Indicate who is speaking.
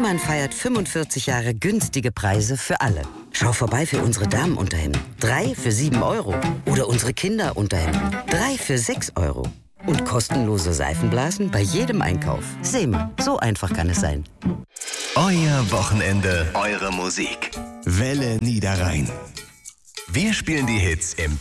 Speaker 1: Seemann feiert 45 Jahre günstige Preise für alle. Schau vorbei für unsere Damenunterhemden. 3 für 7 Euro. Oder unsere Kinderunterhemden. 3 für 6 Euro. Und kostenlose Seifenblasen bei jedem Einkauf. Seemann, so einfach kann es sein.
Speaker 2: Euer Wochenende, eure Musik. Welle Niederrhein. Wir spielen die Hits im